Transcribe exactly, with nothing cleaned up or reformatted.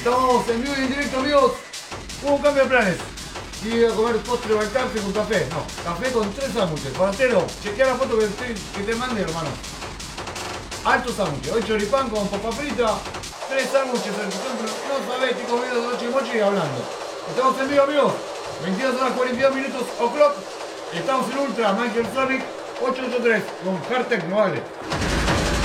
Estamos en vivo y en directo, amigos. Hubo un cambio de planes. Y a comer postre balcarce con café. No, café con tres sándwiches. Forastero, chequea la foto que te, que te mande, hermano. Alto sándwich. Hoy choripán con papa frita. Tres sándwiches, por ejemplo. No sabés, estoy comiendo de noche y mochi y hablando. Estamos en vivo, amigos. veintidós horas cuarenta y dos minutos o'clock. Estamos en Ultra, Michael Sonic ocho ocho tres con Hardtech, no vale.